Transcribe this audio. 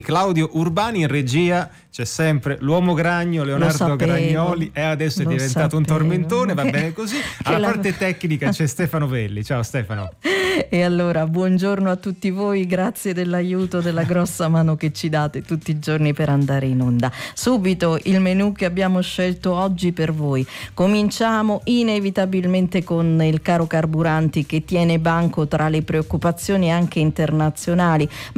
Claudio Urbani in regia, c'è sempre l'uomo gragno, Leonardo Gragnoli, e adesso è diventato un tormentone, va bene così. Alla parte tecnica c'è Stefano Velli. Ciao Stefano. E allora, buongiorno a tutti voi, grazie dell'aiuto, della grossa mano che ci date tutti i giorni per andare in onda. Subito il menù che abbiamo scelto oggi per voi. Cominciamo inevitabilmente con il caro carburanti che tiene banco tra le preoccupazioni anche internazionali,